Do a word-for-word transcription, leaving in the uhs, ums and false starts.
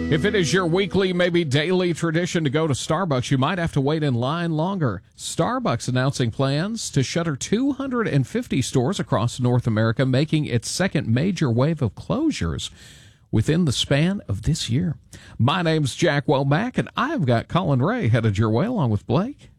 If it is your weekly, maybe daily tradition to go to Starbucks, you might have to wait in line longer. Starbucks announcing plans to shutter two hundred fifty stores across North America, making its second major wave of closures within the span of this year. My name's Jack Welback, and I've got Colin Ray headed your way along with Blake.